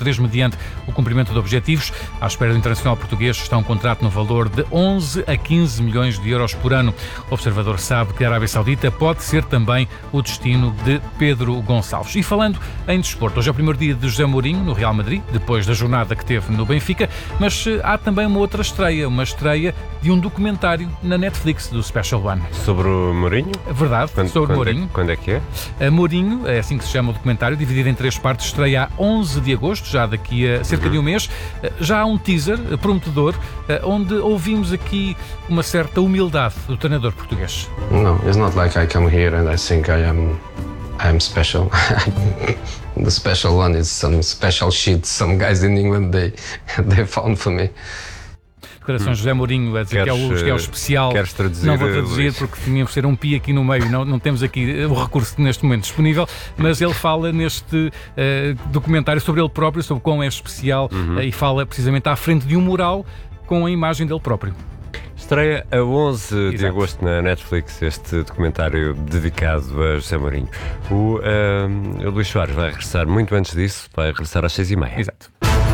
português mediante o cumprimento de objetivos. À espera do internacional português está um contrato no valor de 11 a 15 milhões de euros por ano. O observador sabe que a Arábia Saudita pode ser também o destino de Pedro Gonçalves. E falando em desporto, hoje é o primeiro dia de José Mourinho no Real Madrid, depois da jornada que teve no Benfica, mas há também uma outra estreia, uma estreia de um documentário na Netflix do Special One. Sobre o Mourinho? É verdade, sobre o Mourinho. Quando é que é? Mourinho, é assim que se chama o documentário, dividido em 3 partes, estreia a 11 de agosto, já daqui a cerca de um mês. Já há um teaser prometedor, onde ouvimos aqui uma certa humildade do treinador português. No, it's not like I come here and I think I am special. The special one is some special shit some guys in England they found for me. Declarações de José Mourinho a dizer que é o especial. Queres traduzir? Não vou traduzir porque tínhamos de ser um pi aqui no meio, não temos aqui o recurso neste momento disponível, mas ele fala neste documentário sobre ele próprio, sobre quão é especial, e fala precisamente à frente de um mural com a imagem dele próprio. Estreia a 11 de Exato. agosto na Netflix este documentário dedicado a José Mourinho. O Luís Soares vai regressar muito antes disso, vai regressar às 6h30. Exato.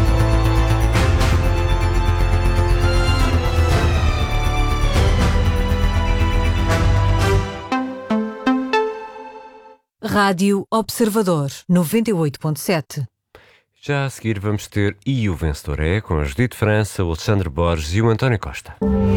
Rádio Observador 98.7. Já a seguir vamos ter E o Vencedor é, com a Judite França, o Alexandre Borges e o António Costa.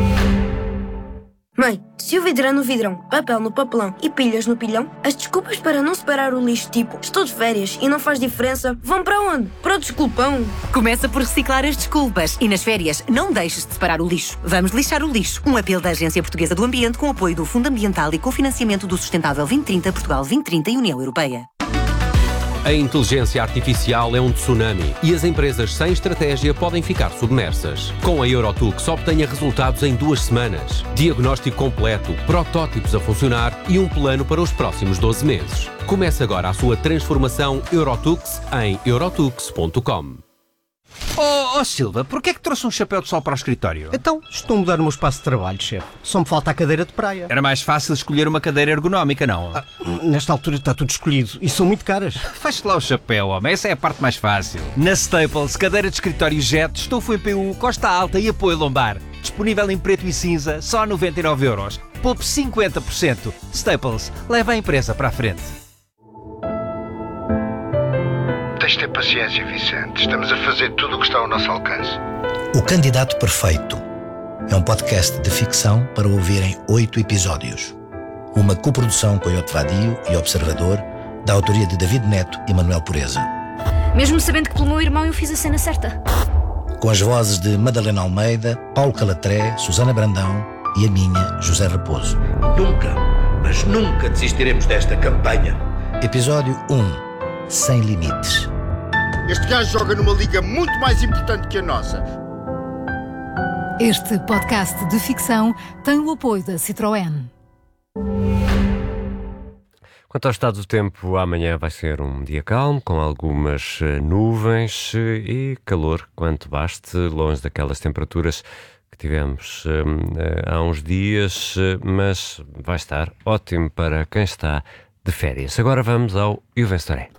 Mãe, se o vidro é no vidrão, papel no papelão e pilhas no pilhão, as desculpas para não separar o lixo, tipo estou de férias e não faz diferença, vão para onde? Para o desculpão. Começa por reciclar as desculpas e nas férias não deixes de separar o lixo. Vamos lixar o lixo. Um apelo da Agência Portuguesa do Ambiente com apoio do Fundo Ambiental e cofinanciamento do Sustentável 2030, Portugal 2030 e União Europeia. A inteligência artificial é um tsunami e as empresas sem estratégia podem ficar submersas. Com a Eurotux obtenha resultados em 2 semanas, diagnóstico completo, protótipos a funcionar e um plano para os próximos 12 meses. Comece agora a sua transformação Eurotux em eurotux.com. Oh Silva, porquê é que trouxe um chapéu de sol para o escritório? Então, estou a mudar o meu espaço de trabalho, chefe. Só me falta a cadeira de praia. Era mais fácil escolher uma cadeira ergonómica, não? Nesta altura está tudo escolhido e são muito caras. Feche lá o chapéu, homem. Essa é a parte mais fácil. Na Staples, cadeira de escritório Jet, estofo em PU, costa alta e apoio lombar. Disponível em preto e cinza, só 99€. Poupe 50%. Staples, leva a empresa para a frente. Tens de ter paciência, Vicente. Estamos a fazer tudo o que está ao nosso alcance. O Candidato Perfeito é um podcast de ficção para ouvir em 8 episódios. Uma coprodução com Iote Vadio e Observador, da autoria de David Neto e Manuel Pureza. Mesmo sabendo que pelo meu irmão eu fiz a cena certa. Com as vozes de Madalena Almeida, Paulo Calatré, Susana Brandão e a minha, José Raposo. Nunca, mas nunca desistiremos desta campanha. Episódio 1. Sem limites. Este gajo joga numa liga muito mais importante que a nossa. Este podcast de ficção tem o apoio da Citroën. Quanto ao estado do tempo, amanhã vai ser um dia calmo, com algumas nuvens e calor quanto baste, longe daquelas temperaturas que tivemos há uns dias, mas vai estar ótimo para quem está de férias. Agora vamos ao E o Vencedor é.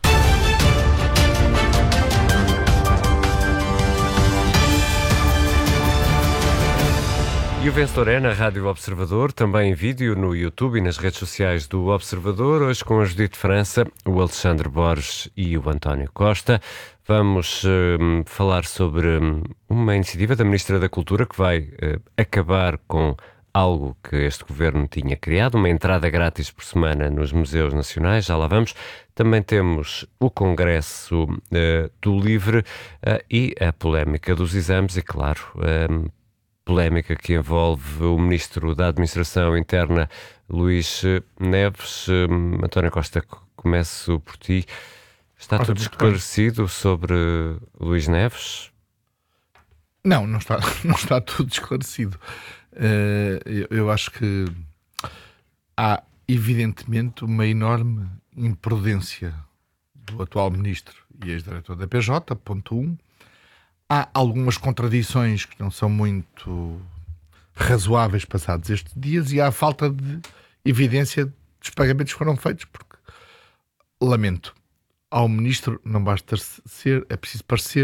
E o Vencedor é na Rádio Observador, também em vídeo no YouTube e nas redes sociais do Observador, hoje com a Judite França, o Alexandre Borges e o António Costa. Vamos falar sobre uma iniciativa da Ministra da Cultura que vai acabar com algo que este governo tinha criado, uma entrada grátis por semana nos museus nacionais, já lá vamos. Também temos o Congresso do Livre e a polémica dos exames e, claro, polémica que envolve o Ministro da Administração Interna, Luís Neves. António Costa, começo por ti. Está tudo esclarecido sobre Luís Neves? Não está tudo esclarecido. Eu acho que há, evidentemente, uma enorme imprudência do atual Ministro e ex-diretor da PJ, ponto 1. Há algumas contradições que não são muito razoáveis passados estes dias e há falta de evidência dos pagamentos que foram feitos, porque, lamento, ao Ministro não basta ser, é preciso parecer